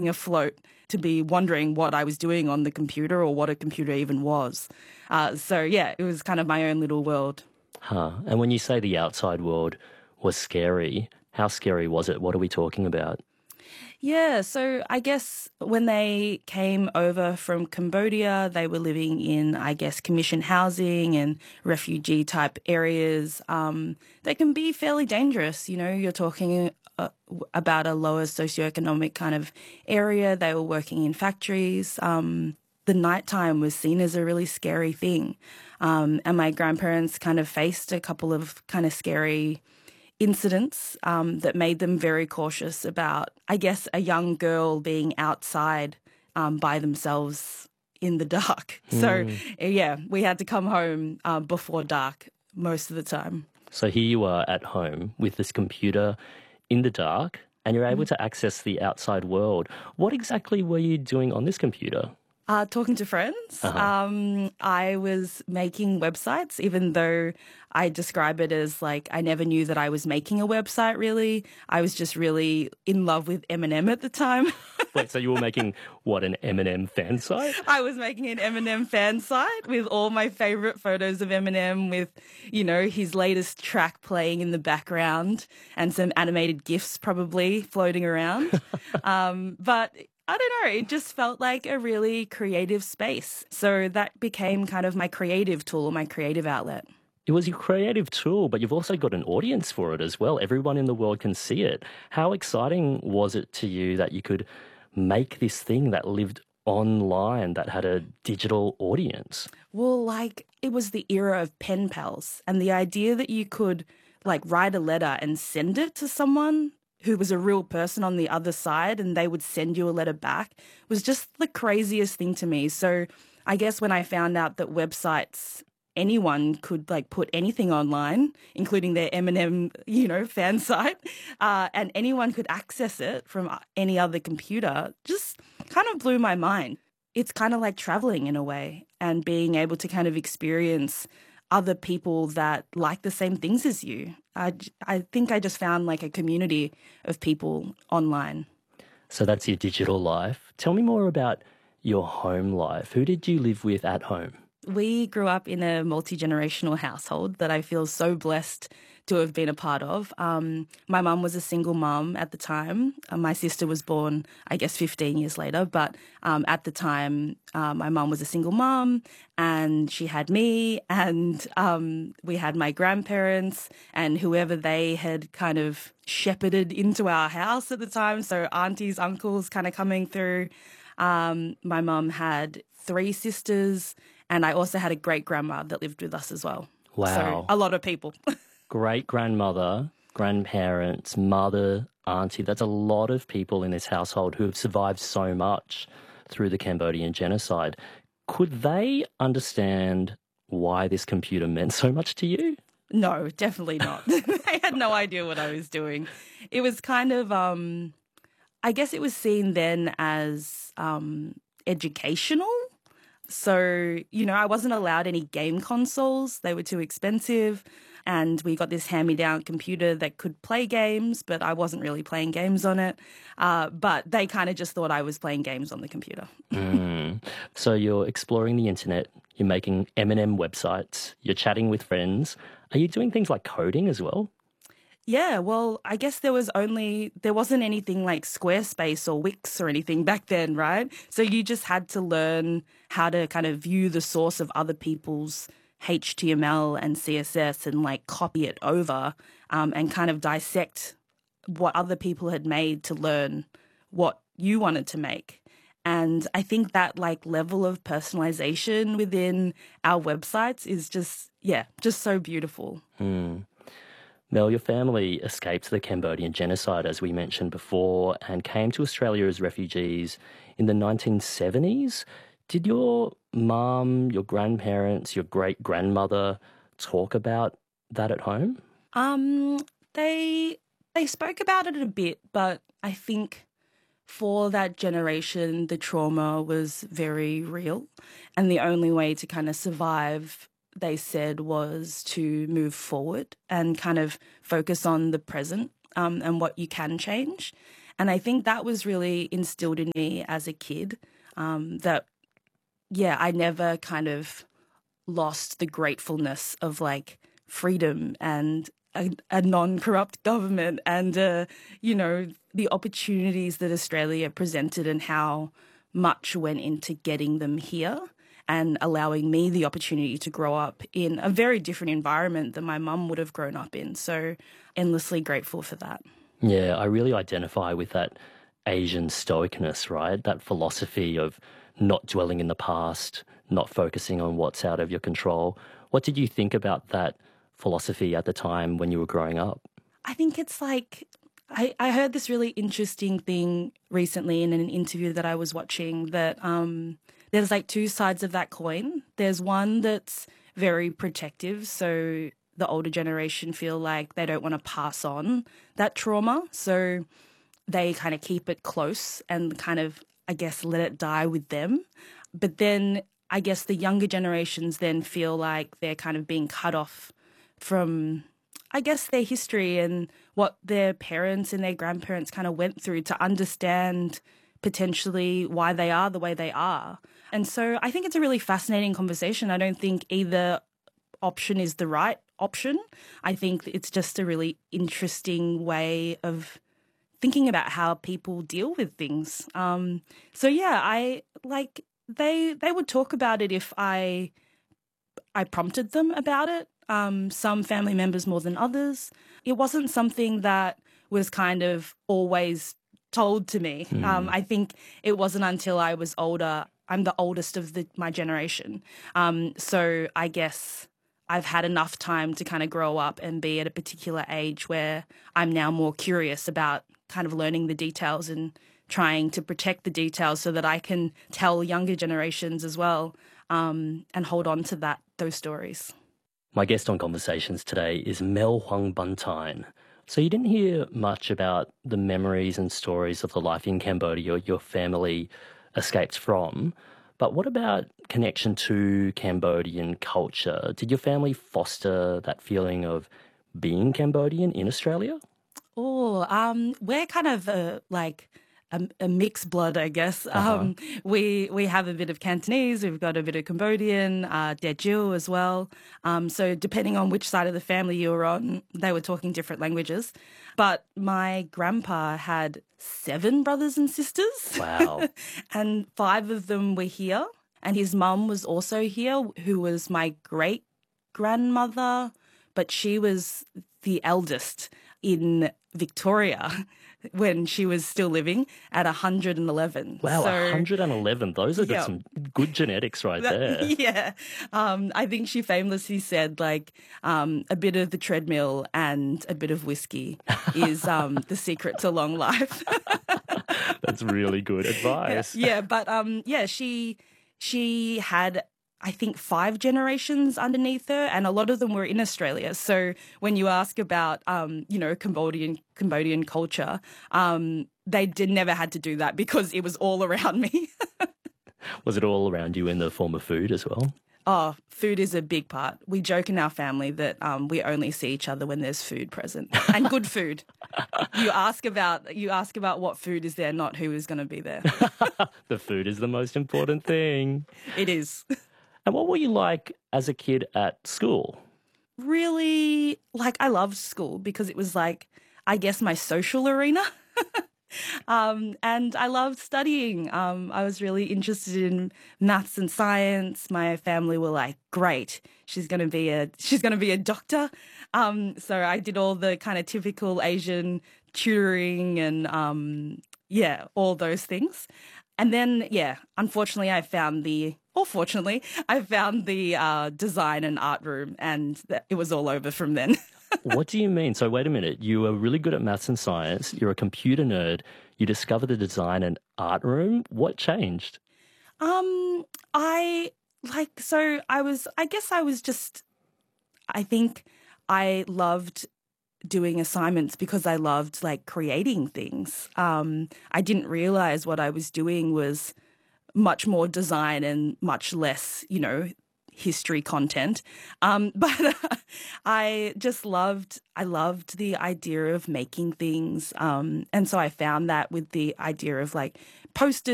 keeping afloat to be wondering what I was doing on the computer or what a computer even was. So, yeah, it was kind of my own little world. Huh. And when you say the outside world was scary, how scary was it? What are we talking about? Yeah, so I guess when they came over from Cambodia, they were living in, I guess, commission housing and refugee type areas. They can be fairly dangerous. You know, you're talking about a lower socioeconomic kind of area. They were working in factories. The nighttime was seen as a really scary thing. And my grandparents kind of faced a couple of kind of scary incidents that made them very cautious about, I guess, a young girl being outside by themselves in the dark. So, yeah, we had to come home before dark most of the time. So here you are at home with this computer in the dark and you're able to access the outside world. What exactly were you doing on this computer? Talking to friends. I was making websites, even though I describe it as like I never knew that I was making a website, really. I was just really in love with Eminem at the time. Wait, so you were making, what, an Eminem fan site? I was making an Eminem fan site with all my favorite photos of Eminem with, you know, his latest track playing in the background and some animated GIFs probably floating around. But I don't know, it just felt like a really creative space. So that became kind of my creative tool, my creative outlet. It was your creative tool, but you've also got an audience for it as well. Everyone in the world can see it. How exciting was it to you that you could make this thing that lived online, that had a digital audience? Well, like, it was the era of pen pals, and the idea that you could, like, write a letter and send it to someone who was a real person on the other side and they would send you a letter back was just the craziest thing to me. So I guess when I found out that websites, anyone could like put anything online, including their Eminem, you know, fan site, and anyone could access it from any other computer, just kind of blew my mind. It's kind of like traveling in a way and being able to kind of experience other people that like the same things as you. I think I just found like a community of people online. So that's your digital life. Tell me more about your home life. Who did you live with at home? We grew up in a multi-generational household that I feel so blessed to have been a part of. My mum was a single mum at the time. My sister was born, I guess, 15 years later. But at the time, my mum was a single mum and she had me and we had my grandparents and whoever they had kind of shepherded into our house at the time. So aunties, uncles kind of coming through. My mum had 3 sisters and I also had a great-grandma that lived with us as well. Wow. So a lot of people. Great-grandmother, grandparents, mother, auntie, that's a lot of people in this household who have survived so much through the Cambodian genocide. Could they understand why this computer meant so much to you? No, definitely not. I had no idea what I was doing. It was kind of, I guess it was seen then as educational. So, you know, I wasn't allowed any game consoles. They were too expensive. And we got this hand-me-down computer that could play games, but I wasn't really playing games on it. But they kind of just thought I was playing games on the computer. So you're exploring the internet, you're making Eminem websites, you're chatting with friends. Are you doing things like coding as well? Yeah, well, I guess there wasn't anything like Squarespace or Wix or anything back then, right? So you just had to learn how to kind of view the source of other people's HTML and CSS and like copy it over and kind of dissect what other people had made to learn what you wanted to make. And I think that like level of personalization within our websites is just so beautiful. Mel, your family escaped the Cambodian genocide, as we mentioned before, and came to Australia as refugees in the 1970s. Did your mum, your grandparents, your great-grandmother talk about that at home? They spoke about it a bit, but I think for that generation, the trauma was very real. And the only way to kind of survive, they said, was to move forward and kind of focus on the present and what you can change. And I think that was really instilled in me as a kid, that, yeah, I never kind of lost the gratefulness of like freedom and a non-corrupt government and, the opportunities that Australia presented and how much went into getting them here and allowing me the opportunity to grow up in a very different environment than my mum would have grown up in. So endlessly grateful for that. Yeah, I really identify with that Asian stoicness, right? That philosophy of not dwelling in the past, not focusing on what's out of your control. What did you think about that philosophy at the time when you were growing up? I think it's like, I heard this really interesting thing recently in an interview that I was watching that there's like two sides of that coin. There's one that's very protective. So the older generation feel like they don't want to pass on that trauma. So they kind of keep it close and kind of, I guess, let it die with them. But then I guess the younger generations then feel like they're kind of being cut off from, I guess, their history and what their parents and their grandparents kind of went through to understand potentially why they are the way they are. And so I think it's a really fascinating conversation. I don't think either option is the right option. I think it's just a really interesting way of thinking about how people deal with things. So yeah, I like they would talk about it if I prompted them about it. Some family members more than others. It wasn't something that was kind of always told to me. I think it wasn't until I was older. I'm the oldest of my generation. So I guess I've had enough time to kind of grow up and be at a particular age where I'm now more curious about kind of learning the details and trying to protect the details so that I can tell younger generations as well, and hold on to those stories. My guest on Conversations today is Mel Huang Buntine. So you didn't hear much about the memories and stories of the life in Cambodia your family escaped from, but what about connection to Cambodian culture? Did your family foster that feeling of being Cambodian in Australia? Oh, we're kind of like a mixed blood, I guess. We have a bit of Cantonese, we've got a bit of Cambodian, Teochew as well. So depending on which side of the family you were on, they were talking different languages. But my grandpa had 7 brothers and sisters. Wow. And 5 of them were here. And his mum was also here, who was my great grandmother, but she was the eldest in Victoria when she was still living at 111. Wow, So, 111. Those are some good genetics right there. Yeah. I think she famously said, like, a bit of the treadmill and a bit of whiskey is the secret to long life. That's really good advice. Yeah, but she had, I think, 5 generations underneath her, and a lot of them were in Australia. So when you ask about, Cambodian culture, they never had to do that because it was all around me. Was it all around you in the form of food as well? Oh, food is a big part. We joke in our family that we only see each other when there's food present, and good food. You ask about what food is there, not who is going to be there. The food is the most important thing. It is. And what were you like as a kid at school? Really, like, I loved school because it was like, I guess, my social arena. And I loved studying. I was really interested in maths and science. My family were like, great, she's going to be a doctor. So I did all the kind of typical Asian tutoring and, all those things. And then, unfortunately, I found the design and art room, and it was all over from then. What do you mean? So wait a minute. You were really good at maths and science. You're a computer nerd. You discovered the design and art room. What changed? I think I loved doing assignments because I loved like creating things. I didn't realize what I was doing was much more design and much less, history content. But I loved the idea of making things. And so I found that with the idea of like posters